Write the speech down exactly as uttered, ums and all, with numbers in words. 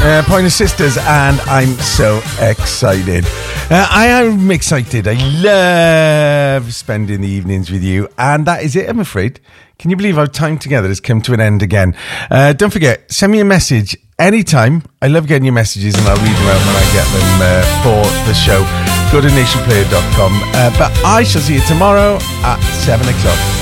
Uh, Pointer Sisters, and I'm so excited. Uh, I am excited. I love spending the evenings with you, and that is it, I'm afraid. Can you believe our time together has come to an end again? Uh, don't forget, send me a message anytime. I love getting your messages, and I'll read them out when I get them uh, for the show. Go to nation player dot com. Uh, but I shall see you tomorrow at seven o'clock.